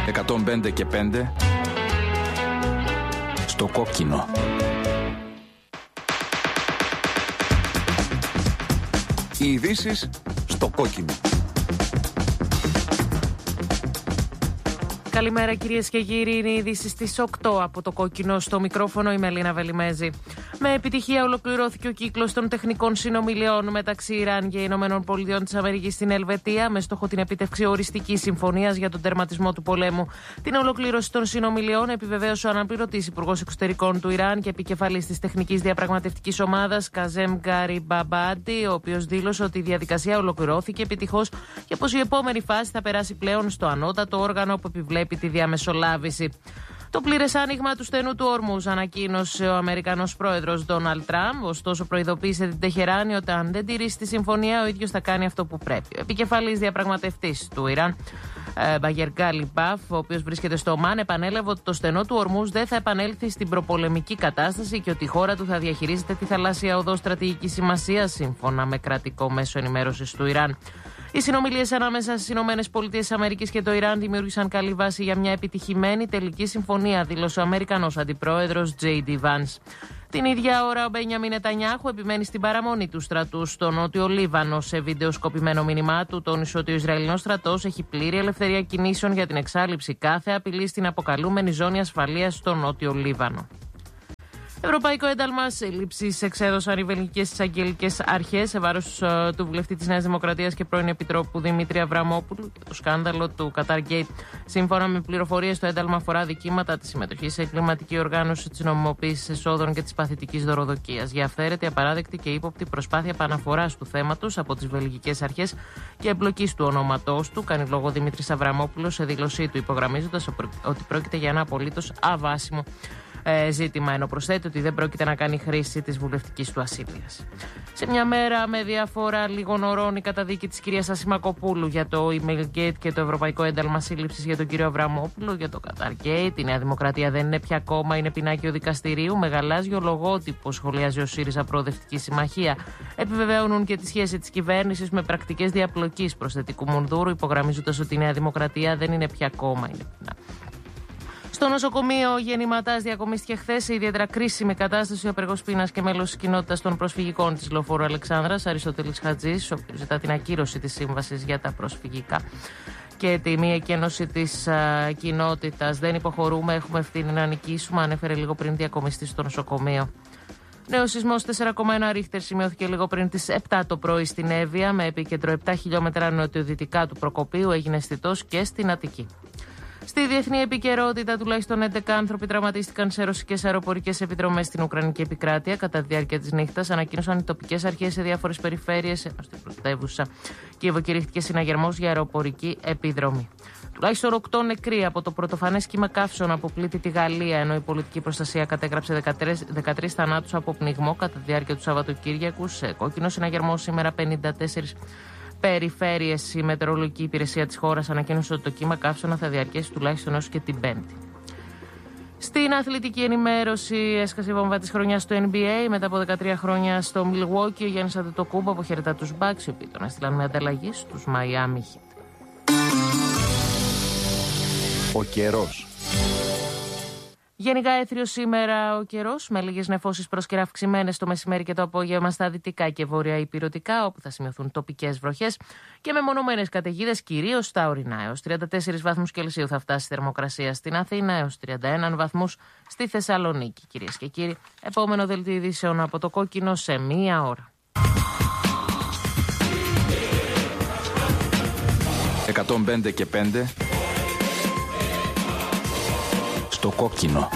105 και 5 στο κόκκινο. Οι ειδήσεις στο κόκκινο. Καλημέρα κυρίες και κύριοι, είναι οι ειδήσεις στις 8 από το κόκκινο. Στο μικρόφωνο η Μελίνα Βελιμέζη. Με επιτυχία ολοκληρώθηκε ο κύκλος των τεχνικών συνομιλιών μεταξύ Ιράν και Ηνωμένων Πολιτειών της Αμερικής στην Ελβετία, με στόχο την επίτευξη οριστικής συμφωνίας για τον τερματισμό του πολέμου. Την ολοκλήρωση των συνομιλιών επιβεβαίωσε ο αναπληρωτής υπουργός εξωτερικών του Ιράν και επικεφαλής της τεχνικής διαπραγματευτικής ομάδας, Καζέμ Γκαριμπαμπάντι, ο οποίος δήλωσε ότι η διαδικασία ολοκληρώθηκε επιτυχώς και πως η επόμενη φάση θα περάσει πλέον στο ανώτατο όργανο που επιβλέπει τη διαμεσολάβηση. Το πλήρες άνοιγμα του στενού του Ορμούζ ανακοίνωσε ο Αμερικανός πρόεδρος Ντόναλντ Τραμπ, ωστόσο προειδοποίησε την Τεχεράνη ότι αν δεν τηρήσει τη συμφωνία, ο ίδιος θα κάνει αυτό που πρέπει. Ο επικεφαλής διαπραγματευτής του Ιράν, Μπαγερ Γκάλιμπαφ, ο οποίος βρίσκεται στο Ομάν, επανέλαβε ότι το στενό του Ορμούζ δεν θα επανέλθει στην προπολεμική κατάσταση και ότι η χώρα του θα διαχειρίζεται τη θαλάσσια οδό στρατηγικής σημασίας, σύμφωνα με κρατικό μέσο ενημέρωσης του Ιράν. Οι συνομιλίες ανάμεσα στις ΗΠΑ και το Ιράν δημιούργησαν καλή βάση για μια επιτυχημένη τελική συμφωνία, δήλωσε ο Αμερικανός αντιπρόεδρος J.D. Vance. Την ίδια ώρα, ο Μπένιαμιν Νετανιάχου επιμένει στην παραμονή του στρατού στο νότιο Λίβανο. Σε βίντεο σκοπημένο μήνυμά του, τόνισε ότι ο Ισραηλινός στρατός έχει πλήρη ελευθερία κινήσεων για την εξάλειψη κάθε απειλή στην αποκαλούμενη ζώνη ασφαλείας στο νότιο Λίβανο. Ευρωπαϊκό ένταλμα σύλληψης εξέδωσαν οι βελγικές εισαγγελικές αρχές σε βάρος του βουλευτή της Νέας Δημοκρατίας και πρώην Επιτρόπου Δημήτρη Αβραμόπουλου για το σκάνδαλο του Qatar Gate. Σύμφωνα με πληροφορίες, το ένταλμα αφορά δικήματα της συμμετοχής σε εγκληματική οργάνωση, της νομιμοποίησης εσόδων και της παθητικής δωροδοκίας. Για αυθαίρετη, απαράδεκτη και ύποπτη προσπάθεια επαναφοράς του θέματος από τις βελγικές αρχές και εμπλοκής του ονόματός του, κάνει λόγο Δημήτρης Αβραμόπουλος σε δήλωσή του, υπογραμμίζοντας ότι πρόκειται για ένα απολύτως αβάσιμο ζήτημα, ενώ προσθέτει ότι δεν πρόκειται να κάνει χρήση της βουλευτικής του ασυλίας. Σε μια μέρα με διαφορά λίγων ωρών, η καταδίκη της κυρίας Ασημακοπούλου για το Emailgate και το Ευρωπαϊκό Ένταλμα Σύλληψης για τον κύριο Αβραμόπουλο για το Qatar Gate. Η Νέα Δημοκρατία δεν είναι πια κόμμα, είναι πινάκιο δικαστηρίου. Με γαλάζιο λογότυπο, σχολιάζει ο ΣΥΡΙΖΑ Προοδευτική Συμμαχία. Επιβεβαιώνουν και τη σχέση της κυβέρνησης με πρακτικές διαπλοκής προσθετικού μουνδούρου, υπογραμμίζοντας ότι η Νέα Δημοκρατία δεν είναι πια κόμμα, είναι πινά. Στο νοσοκομείο Γεννηματάς διακομίστηκε χθες σε ιδιαίτερα κρίσιμη κατάσταση ο απεργός πείνας και μέλος της κοινότητας των προσφυγικών της Λοφόρου Αλεξάνδρας, Αριστοτέλης Χατζής, ο οποίος ζητά την ακύρωση της σύμβασης για τα προσφυγικά και τη μη εκένωση της κοινότητας. Δεν υποχωρούμε, έχουμε ευθύνη να νικήσουμε, ανέφερε λίγο πριν διακομιστή στο νοσοκομείο. Νέος σεισμός 4,1 ρίχτερ σημειώθηκε λίγο πριν τις 7 το πρωί στην Εύβοια, με επίκεντρο 7 χιλιόμετρα νοτιοδυτικά του Προκοπίου, έγινε αισθητός και στην Αττική. Στη διεθνή επικαιρότητα, τουλάχιστον 11 άνθρωποι τραυματίστηκαν σε ρωσικές αεροπορικές επιδρομές στην Ουκρανική επικράτεια κατά τη διάρκεια της νύχτας, ανακοίνωσαν οι τοπικές αρχές σε διάφορες περιφέρειες, ενώ στην πρωτεύουσα Κίεβο κηρύχθηκε συναγερμός για αεροπορική επιδρομή. Τουλάχιστον 8 νεκροί από το πρωτοφανές κύμα καύσωνα που πλήττει τη Γαλλία, ενώ η πολιτική προστασία κατέγραψε 13 θανάτους από πνιγμό κατά τη διάρκεια του Σαββατοκύριακου. Σε κόκκινο συναγερμό σήμερα 54 περιφέρειες. Η μετεωρολογική υπηρεσία της χώρας ανακοίνωσε ότι το κύμα καύσωνα θα διαρκέσει τουλάχιστον έως και την Πέμπτη. Στην αθλητική ενημέρωση, έσκασε η βόμβα της χρονιάς στο NBA. Μετά από 13 χρόνια στο Milwaukee, ο Γιάννης Αντετοκούμπο αποχαιρετά τους Bucks, οι οποίοι τον έστειλαν με ανταλλαγή στους Miami Heat. Ο καιρός. Γενικά έθριος σήμερα ο καιρός, με λίγες νεφώσεις προσκαιρά αυξημένες το μεσημέρι και το απόγευμα στα δυτικά και βόρεια υπηρωτικά, όπου θα σημειωθούν τοπικές βροχές και μεμονωμένες καταιγίδες, κυρίως στα ορεινά. Έως 34 βαθμούς Κελσίου θα φτάσει η θερμοκρασία στην Αθήνα, έως 31 βαθμούς στη Θεσσαλονίκη. Κυρίες και κύριοι, επόμενο δελτίο ειδήσεων από το κόκκινο σε μία ώρα. 105 και 5 στο κόκκινο.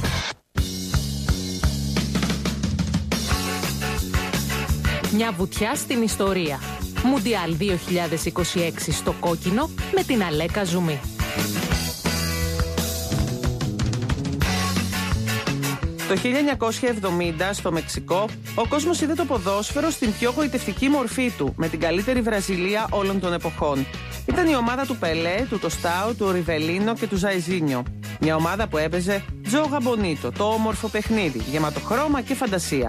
Μια βουτιά στην ιστορία. Μουντιάλ 2026 στο κόκκινο με την Αλέκα Ζουμί. Το 1970 στο Μεξικό, ο κόσμος είδε το ποδόσφαιρο στην πιο γοητευτική μορφή του, με την καλύτερη Βραζιλία όλων των εποχών. Ήταν η ομάδα του Πελέ, του Τοστάου, του Ριβελίνο και του Ζαϊζίνιο. Μια ομάδα που έπαιζε τζόγα μπονίτο, το όμορφο παιχνίδι, γεμάτο χρώμα και φαντασία.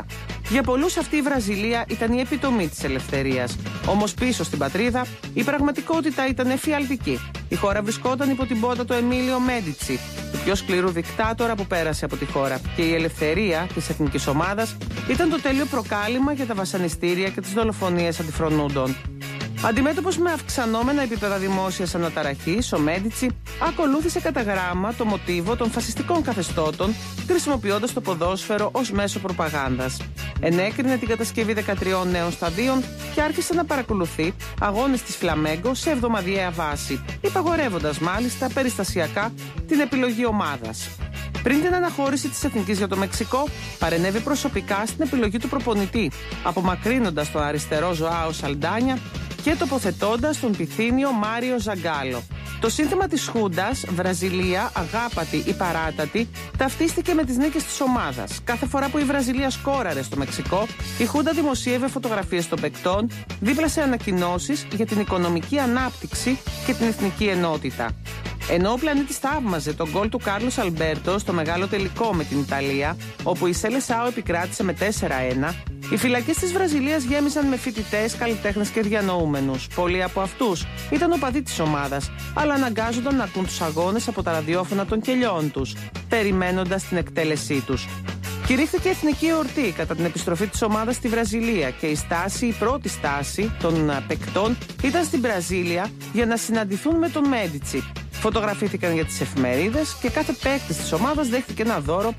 Για πολλούς αυτή η Βραζιλία ήταν η επιτομή της ελευθερίας. Όμως πίσω στην πατρίδα η πραγματικότητα ήταν εφιαλτική. Η χώρα βρισκόταν υπό την πότα του Εμίλιο Μέντιτσι, του πιο σκληρού δικτάτορα που πέρασε από τη χώρα. Και η ελευθερία της εθνικής ομάδας ήταν το τέλειο προκάλημα για τα βασανιστήρια και τις δολοφονίες αντιφρονούντων. Αντιμέτωπος με αυξανόμενα επίπεδα δημόσιας αναταραχής, ο Μέντιτσι ακολούθησε κατά γράμμα το μοτίβο των φασιστικών καθεστώτων, χρησιμοποιώντας το ποδόσφαιρο ως μέσο προπαγάνδας. Ενέκρινε την κατασκευή 13 νέων σταδίων και άρχισε να παρακολουθεί αγώνες της Φλαμέγκο σε εβδομαδιαία βάση, υπαγορεύοντας μάλιστα περιστασιακά την επιλογή ομάδας. Πριν την αναχώρηση της Εθνικής για το Μεξικό, παρενέβη προσωπικά στην επιλογή του προπονητή, απομακρύνοντας τον αριστερό Ζωάο Σαλντάνια και τοποθετώντας τον πυθύνιο Μάριο Ζαγκάλο. Το σύνθημα της Χούντας, Βραζιλία, αγάπατη ή παράτατη, ταυτίστηκε με τις νίκες της ομάδας. Κάθε φορά που η Βραζιλία σκόραρε στο Μεξικό, η Χούντα δημοσίευε φωτογραφίες των παικτών, δίπλα σε ανακοινώσεις για την οικονομική ανάπτυξη και την εθνική ενότητα. Ενώ ο πλανήτης θαύμαζε τον γκολ του Κάρλος Αλμπέρτο στο μεγάλο τελικό με την Ιταλία, όπου η Σελεσάο επικράτησε με 4-1, οι φυλακές της Βραζιλίας γέμισαν με φοιτητές, καλλιτέχνες και διανοούμενους. Πολλοί από αυτούς ήταν οπαδοί της ομάδας, αλλά αναγκάζονταν να ακούν τους αγώνες από τα ραδιόφωνα των κελιών τους, περιμένοντας την εκτέλεσή τους. Κηρύχθηκε εθνική εορτή κατά την επιστροφή της ομάδας στη Βραζιλία και η πρώτη στάση των παικτών ήταν στην Βραζίλια για να συναντηθούν με τον Μέντιτσι. Φωτογραφήθηκαν για τις εφημερίδες και κάθε παίκτης της ομάδας δέχτηκε ένα δώρο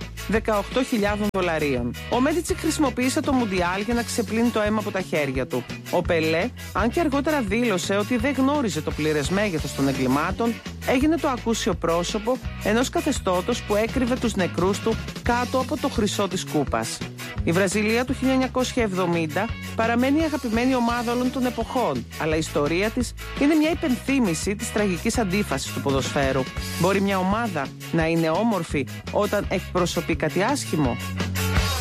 $18.000. Ο Μέντιτσι χρησιμοποίησε το Μουντιάλ για να ξεπλύνει το αίμα από τα χέρια του. Ο Πελέ, αν και αργότερα δήλωσε ότι δεν γνώριζε το πλήρες μέγεθος των εγκλημάτων, έγινε το ακούσιο πρόσωπο ενός καθεστώτος που έκρυβε τους νεκρούς του κάτω από το χρυσό της κούπας. Η Βραζιλία του 1970 παραμένει η αγαπημένη ομάδα όλων των εποχών, αλλά η ιστορία της είναι μια υπενθύμηση της τραγικής αντίφασης του ποδοσφαίρου. Μπορεί μια ομάδα να είναι όμορφη όταν εκπροσωπεί κάτι άσχημο?